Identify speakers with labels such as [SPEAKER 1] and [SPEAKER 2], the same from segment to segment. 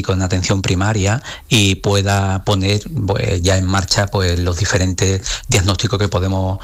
[SPEAKER 1] diagnóstico en atención primaria y pueda poner pues, ya en marcha pues los diferentes diagnósticos que podemos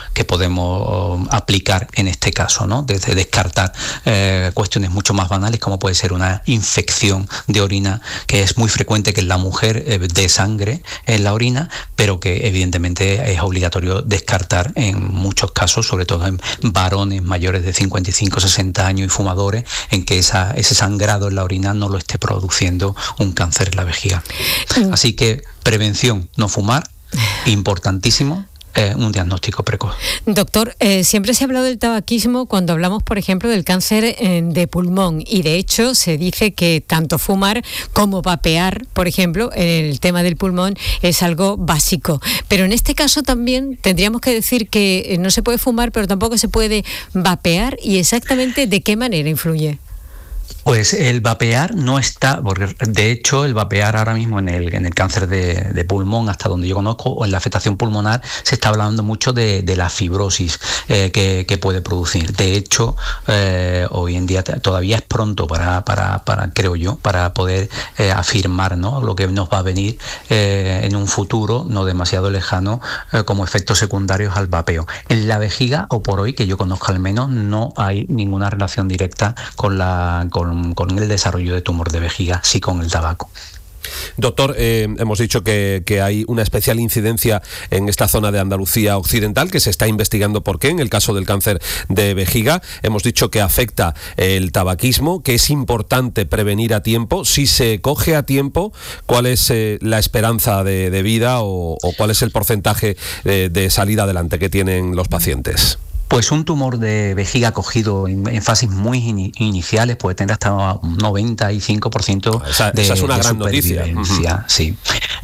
[SPEAKER 1] aplicar en este caso, ¿no? Desde descartar cuestiones mucho más banales como puede ser una infección de orina, que es muy frecuente que en la mujer dé sangre en la orina, pero que evidentemente es obligatorio descartar en muchos casos, sobre todo en varones mayores de 55, 60 años y fumadores, en que ese sangrado en la orina no lo esté produciendo un cáncer en la vejiga. Así que prevención, no fumar, importantísimo. Un diagnóstico precoz.
[SPEAKER 2] Doctor, siempre se ha hablado del tabaquismo cuando hablamos, por ejemplo, del cáncer de pulmón, y de hecho se dice que tanto fumar como vapear, por ejemplo, en el tema del pulmón es algo básico. Pero en este caso también tendríamos que decir que no se puede fumar, pero tampoco se puede vapear, y exactamente de qué manera influye.
[SPEAKER 1] Pues el vapear no está, porque de hecho el vapear ahora mismo en el cáncer de pulmón, hasta donde yo conozco, o en la afectación pulmonar, se está hablando mucho de la fibrosis que puede producir. De hecho, hoy en día todavía es pronto para creo yo, para poder afirmar, ¿no?, lo que nos va a venir en un futuro no demasiado lejano como efectos secundarios al vapeo. En la vejiga, o por hoy que yo conozco al menos, no hay ninguna relación directa con el desarrollo de tumor de vejiga, sí con el tabaco.
[SPEAKER 3] Doctor, hemos dicho que hay una especial incidencia en esta zona de Andalucía occidental, que se está investigando por qué, en el caso del cáncer de vejiga. Hemos dicho que afecta el tabaquismo, que es importante prevenir a tiempo. Si se coge a tiempo, ¿cuál es la esperanza de vida o cuál es el porcentaje de salida adelante que tienen los pacientes?
[SPEAKER 1] Pues un tumor de vejiga cogido en fases muy iniciales puede tener hasta un 95%
[SPEAKER 3] esa es una gran noticia.
[SPEAKER 1] Sí.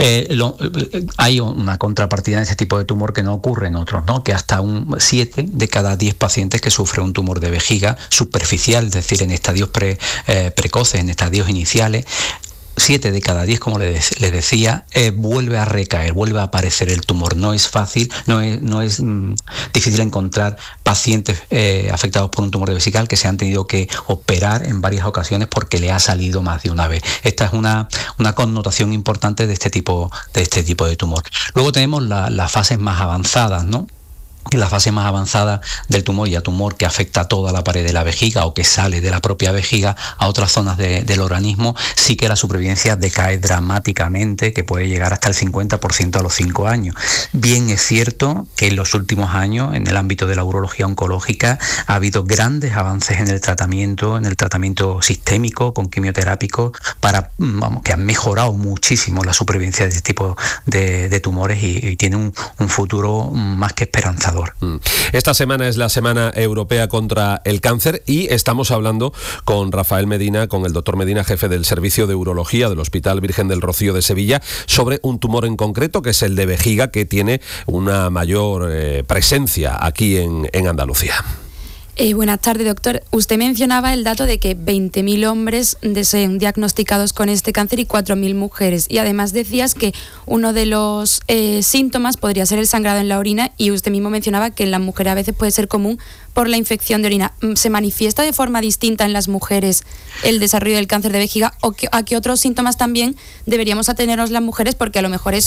[SPEAKER 1] Hay una contrapartida en ese tipo de tumor que no ocurre en otros, ¿no? Que hasta 7 de cada 10 pacientes que sufren un tumor de vejiga superficial, es decir, en estadios precoces, en estadios iniciales, 7 de cada 10, como les decía, vuelve a recaer, vuelve a aparecer el tumor. No es fácil, no es difícil encontrar pacientes afectados por un tumor de vesical que se han tenido que operar en varias ocasiones porque le ha salido más de una vez. Esta es una connotación importante de este tipo de tumor. Luego tenemos las fases más avanzadas, ¿no? En la fase más avanzada del tumor, y a tumor que afecta a toda la pared de la vejiga o que sale de la propia vejiga a otras zonas del organismo, sí que la supervivencia decae dramáticamente, que puede llegar hasta el 50% a los 5 años. Bien es cierto que en los últimos años, en el ámbito de la urología oncológica, ha habido grandes avances en el tratamiento sistémico con quimioterápico que han mejorado muchísimo la supervivencia de este tipo de tumores y tiene un futuro más que esperanzador.
[SPEAKER 3] Esta semana es la Semana Europea contra el Cáncer y estamos hablando con Rafael Medina, con el doctor Medina, jefe del Servicio de Urología del Hospital Virgen del Rocío de Sevilla, sobre un tumor en concreto que es el de vejiga, que tiene una mayor presencia aquí en Andalucía.
[SPEAKER 4] Buenas tardes, doctor. Usted mencionaba el dato de que 20.000 hombres son diagnosticados con este cáncer y 4.000 mujeres. Y además decías que uno de los síntomas podría ser el sangrado en la orina, y usted mismo mencionaba que en las mujeres a veces puede ser común por la infección de orina. ¿Se manifiesta de forma distinta en las mujeres el desarrollo del cáncer de vejiga, o a qué otros síntomas también deberíamos atenernos las mujeres? Porque a lo mejor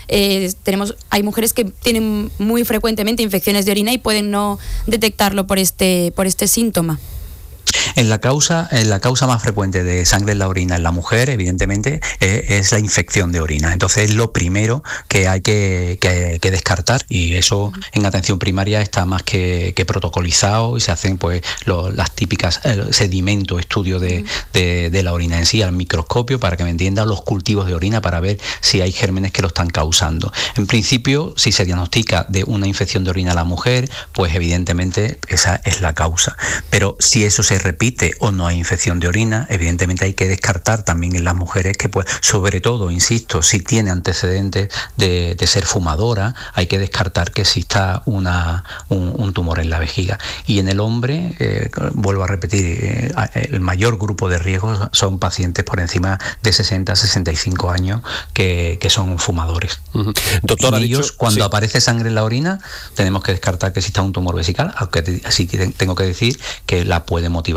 [SPEAKER 4] hay mujeres que tienen muy frecuentemente infecciones de orina y pueden no detectarlo por este síntoma.
[SPEAKER 1] En la causa más frecuente de sangre en la orina en la mujer, evidentemente, es la infección de orina. Entonces es lo primero que hay que descartar, y eso en atención primaria está más que protocolizado, y se hacen pues las típicas sedimento, estudio de la orina en sí al microscopio, para que me entiendan, los cultivos de orina, para ver si hay gérmenes que lo están causando. En principio, si se diagnostica de una infección de orina a la mujer, pues evidentemente esa es la causa. Pero si eso se repite o no hay infección de orina, evidentemente hay que descartar también en las mujeres que, pues, sobre todo, insisto, si tiene antecedentes de ser fumadora, hay que descartar que exista un tumor en la vejiga. Y en el hombre, vuelvo a repetir, el mayor grupo de riesgo son pacientes por encima de 60-65 años que son fumadores.
[SPEAKER 3] Doctor,
[SPEAKER 1] y ellos, cuando aparece sangre en la orina, tenemos que descartar que exista un tumor vesical, aunque sí tengo que decir que la puede motivar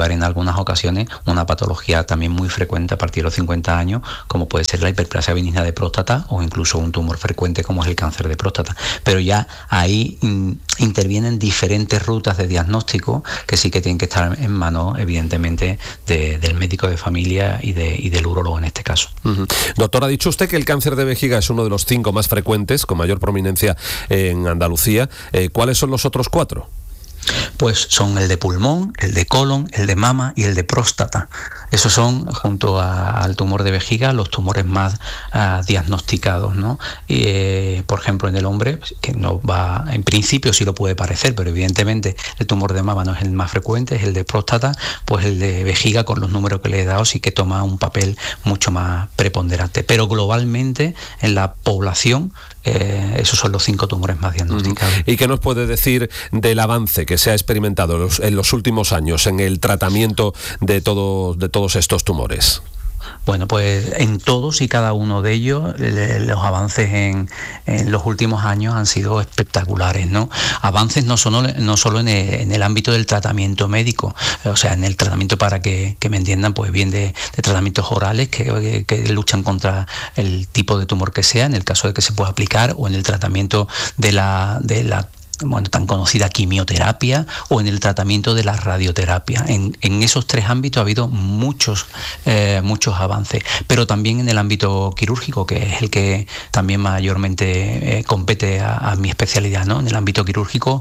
[SPEAKER 1] dar en algunas ocasiones una patología también muy frecuente a partir de los 50 años, como puede ser la hiperplasia benigna de próstata o incluso un tumor frecuente como es el cáncer de próstata. Pero ya ahí intervienen diferentes rutas de diagnóstico que sí que tienen que estar en manos, evidentemente, del médico de familia y del urólogo en este caso.
[SPEAKER 3] Doctor, ha dicho usted que el cáncer de vejiga es uno de los 5 más frecuentes, con mayor prominencia en Andalucía. ¿Cuáles son los otros 4?
[SPEAKER 1] Pues son el de pulmón, el de colon, el de mama y el de próstata. Esos son, junto al tumor de vejiga, los tumores más diagnosticados, ¿no? Por ejemplo, en el hombre, que no va, en principio sí lo puede parecer, pero evidentemente el tumor de mama no es el más frecuente, es el de próstata, pues el de vejiga, con los números que le he dado, sí que toma un papel mucho más preponderante. Pero globalmente, en la población, esos son los 5 tumores más diagnosticados.
[SPEAKER 3] ¿Y qué nos puede decir del avance que se ha experimentado en los últimos años en el tratamiento de todos estos tumores?
[SPEAKER 1] Bueno, pues en todos y cada uno de ellos los avances en los últimos años han sido espectaculares, ¿no? Avances no solo en el ámbito del tratamiento médico, o sea, en el tratamiento, para que me entiendan, pues bien de tratamientos orales que luchan contra el tipo de tumor que sea, en el caso de que se pueda aplicar, o en el tratamiento de la tan conocida quimioterapia, o en el tratamiento de la radioterapia. En esos 3 ámbitos ha habido muchos avances, pero también en el ámbito quirúrgico, que es el que también mayormente compete a mi especialidad, ¿no? En el ámbito quirúrgico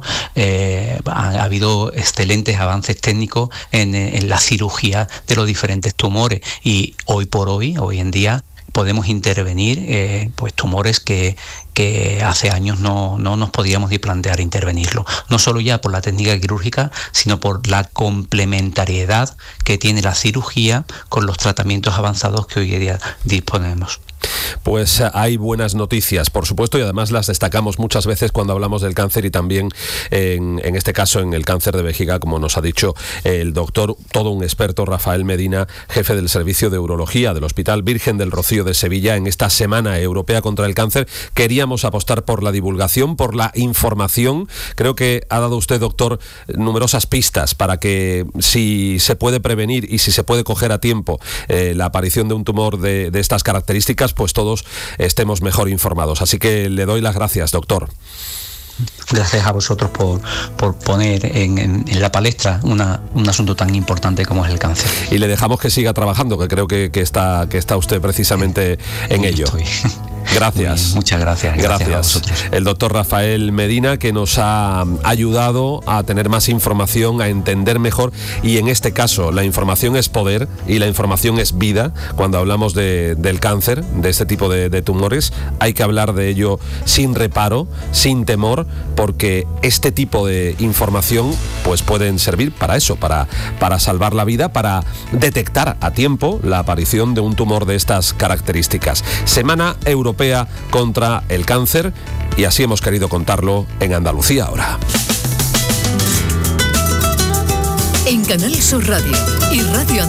[SPEAKER 1] ha habido excelentes avances técnicos en la cirugía de los diferentes tumores, y hoy en día podemos intervenir pues tumores que hace años no nos podíamos ni plantear intervenirlo. No solo ya por la técnica quirúrgica, sino por la complementariedad que tiene la cirugía con los tratamientos avanzados que hoy en día disponemos.
[SPEAKER 3] Pues hay buenas noticias, por supuesto, y además las destacamos muchas veces cuando hablamos del cáncer, y también en este caso en el cáncer de vejiga, como nos ha dicho el doctor, todo un experto, Rafael Medina, jefe del Servicio de Urología del Hospital Virgen del Rocío de Sevilla. En esta Semana Europea contra el Cáncer queríamos apostar por la divulgación, por la información. Creo que ha dado usted, doctor, numerosas pistas para que, si se puede prevenir y si se puede coger a tiempo la aparición de un tumor de estas características, pues todos estemos mejor informados. Así que le doy las gracias, doctor.
[SPEAKER 1] Gracias a vosotros por poner en la palestra un asunto tan importante como es el cáncer.
[SPEAKER 3] Y le dejamos que siga trabajando, que creo que está usted precisamente en ello.
[SPEAKER 1] Estoy.
[SPEAKER 3] Gracias.
[SPEAKER 1] Muchas gracias.
[SPEAKER 3] Gracias
[SPEAKER 1] a vosotros.
[SPEAKER 3] El doctor Rafael Medina, que nos ha ayudado a tener más información, a entender mejor, y en este caso la información es poder y la información es vida. Cuando hablamos del cáncer, de este tipo de tumores, hay que hablar de ello sin reparo, sin temor, porque este tipo de información pues pueden servir para eso, para salvar la vida, para detectar a tiempo la aparición de un tumor de estas características. Semana Europea contra el Cáncer, y así hemos querido contarlo en Andalucía Ahora.
[SPEAKER 5] En Canal Sur Radio y Radio